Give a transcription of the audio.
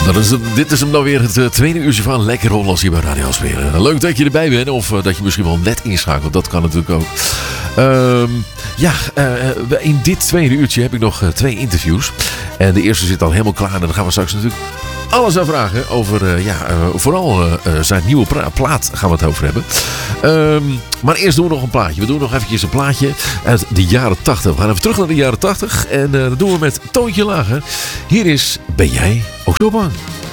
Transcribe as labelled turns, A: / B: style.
A: Dit is hem dan weer het tweede uurtje van Lekker Hollands hier bij Radio Spelen. Leuk dat je erbij bent of dat je misschien wel net inschakelt. Dat kan natuurlijk ook. In dit tweede uurtje heb ik nog 2 interviews. En de eerste zit al helemaal klaar. En dan gaan we straks natuurlijk alles aan vragen over, vooral zijn nieuwe plaat gaan we het over hebben. Maar eerst doen we nog een plaatje. We doen nog eventjes een plaatje uit de jaren 80. We gaan even terug naar de jaren 80. En dat doen we met Toontje Lager. Hier is Ben jij ook zo bang?